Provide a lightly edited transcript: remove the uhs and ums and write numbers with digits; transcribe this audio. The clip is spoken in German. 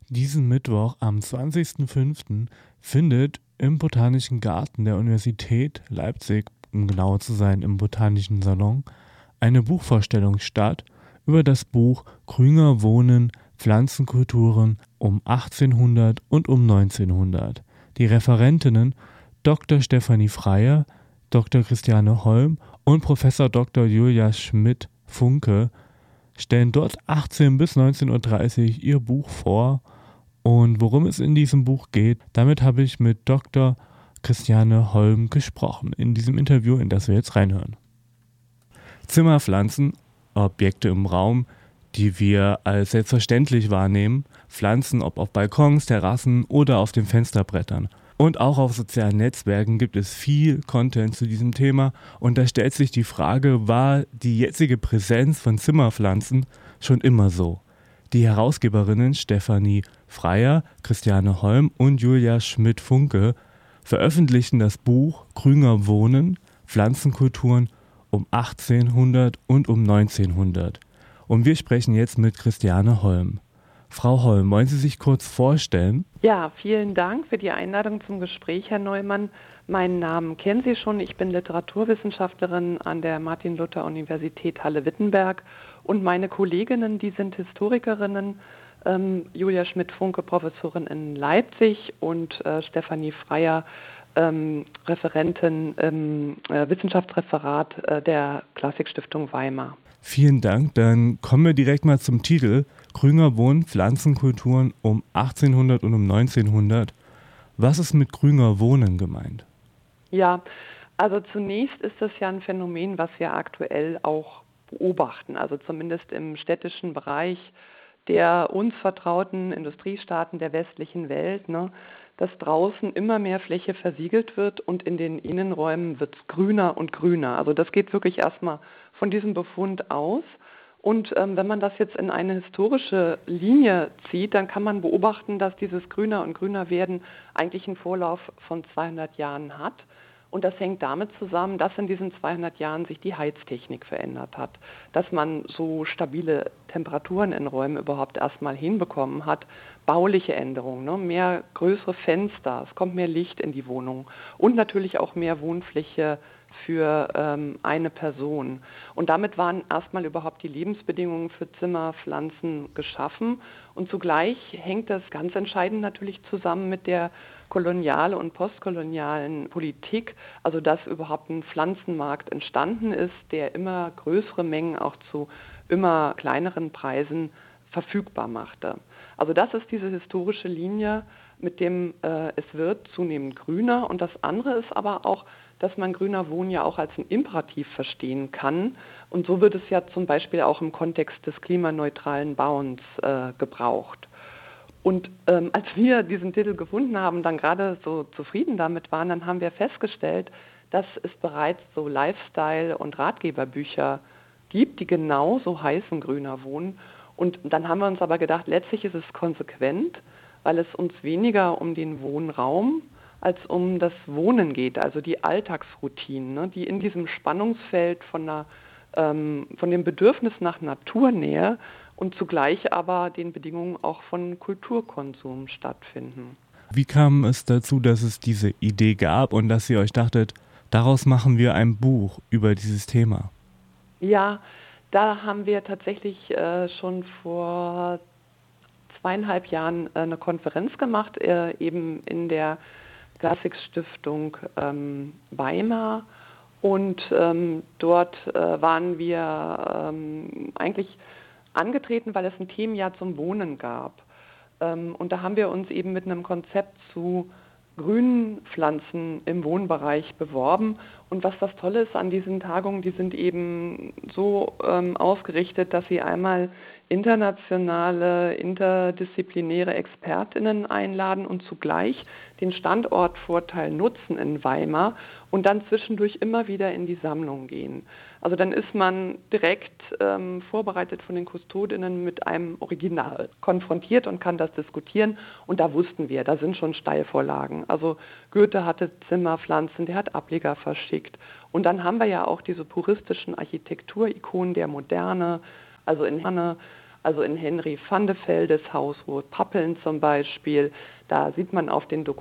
Diesen Mittwoch am 20.05. findet im Botanischen Garten der Universität Leipzig, um genauer zu sein im Botanischen Salon, eine Buchvorstellung statt über das Buch Grüner Wohnen, Pflanzenkulturen um 1800 und um 1900. Die Referentinnen Dr. Stefanie Freier, Dr. Christiane Holm und Professor Dr. Julia Schmidt-Funke stellen dort 18 bis 19.30 Uhr ihr Buch vor. Und worum es in diesem Buch geht, damit habe ich mit Dr. Christiane Holm gesprochen, in diesem Interview, in das wir jetzt reinhören. Zimmerpflanzen, Objekte im Raum, die wir als selbstverständlich wahrnehmen, Pflanzen, ob auf Balkons, Terrassen oder auf den Fensterbrettern. Und auch auf sozialen Netzwerken gibt es viel Content zu diesem Thema und da stellt sich die Frage, war die jetzige Präsenz von Zimmerpflanzen schon immer so? Die Herausgeberinnen Stefanie Freier, Christiane Holm und Julia Schmidt-Funke veröffentlichten das Buch Grüner Wohnen, Pflanzenkulturen um 1800 und um 1900. Und wir sprechen jetzt mit Christiane Holm. Frau Holm, wollen Sie sich kurz vorstellen? Ja, vielen Dank für die Einladung zum Gespräch, Herr Neumann. Meinen Namen kennen Sie schon. Ich bin Literaturwissenschaftlerin an der Martin-Luther-Universität Halle-Wittenberg und meine Kolleginnen, die sind Historikerinnen, Julia Schmidt-Funke, Professorin in Leipzig und Stefanie Freier, Referentin im Wissenschaftsreferat der Klassikstiftung Weimar. Vielen Dank. Dann kommen wir direkt mal zum Titel. Grüner Wohnen, Pflanzenkulturen um 1800 und um 1900. Was ist mit grüner Wohnen gemeint? Ja, also zunächst ist das ja ein Phänomen, was wir aktuell auch beobachten, also zumindest im städtischen Bereich der uns vertrauten Industriestaaten der westlichen Welt, dass draußen immer mehr Fläche versiegelt wird und in den Innenräumen wird es grüner und grüner. Also das geht wirklich erstmal von diesem Befund aus. Und wenn man das jetzt in eine historische Linie zieht, dann kann man beobachten, dass dieses Grüner und Grüner werden eigentlich einen Vorlauf von 200 Jahren hat. Und das hängt damit zusammen, dass in diesen 200 Jahren sich die Heiztechnik verändert hat, dass man so stabile Temperaturen in Räumen überhaupt erstmal hinbekommen hat, bauliche Änderungen, mehr größere Fenster, es kommt mehr Licht in die Wohnung und natürlich auch mehr Wohnfläche für eine Person. Und damit waren erstmal überhaupt die Lebensbedingungen für Zimmerpflanzen geschaffen. Und zugleich hängt das ganz entscheidend natürlich zusammen mit der kolonialen und postkolonialen Politik, also dass überhaupt ein Pflanzenmarkt entstanden ist, der immer größere Mengen auch zu immer kleineren Preisen verfügbar machte. Also das ist diese historische Linie, mit dem es wird zunehmend grüner. Und das andere ist aber auch, dass man grüner Wohnen ja auch als ein Imperativ verstehen kann. Und so wird es ja zum Beispiel auch im Kontext des klimaneutralen Bauens gebraucht. Und als wir diesen Titel gefunden haben, dann gerade so zufrieden damit waren, dann haben wir festgestellt, dass es bereits so Lifestyle- und Ratgeberbücher gibt, die genau so heißen Grüner Wohnen. Und dann haben wir uns aber gedacht, letztlich ist es konsequent, weil es uns weniger um den Wohnraum als um das Wohnen geht, also die Alltagsroutinen, die in diesem Spannungsfeld von dem Bedürfnis nach Naturnähe und zugleich aber den Bedingungen auch von Kulturkonsum stattfinden. Wie kam es dazu, dass es diese Idee gab und dass ihr euch dachtet, daraus machen wir ein Buch über dieses Thema? Ja, da haben wir tatsächlich schon vor 2,5 Jahren eine Konferenz gemacht, eben in der Klassikstiftung Weimar. Und dort waren wir eigentlich angetreten, weil es ein Themenjahr zum Wohnen gab. Und da haben wir uns eben mit einem Konzept zu grünen Pflanzen im Wohnbereich beworben. Und was das Tolle ist an diesen Tagungen, die sind eben so ausgerichtet, dass sie einmal internationale, interdisziplinäre ExpertInnen einladen und zugleich den Standortvorteil nutzen in Weimar und dann zwischendurch immer wieder in die Sammlung gehen. Also dann ist man direkt vorbereitet von den Kustodinnen mit einem Original konfrontiert und kann das diskutieren. Und da wussten wir, da sind schon Steilvorlagen. Also Goethe hatte Zimmerpflanzen, der hat Ableger verschickt. Und dann haben wir ja auch diese puristischen Architekturikonen der Moderne, also in Herne, Also in Henry van de Veldes Haus, Pappeln zum Beispiel, da sieht man auf den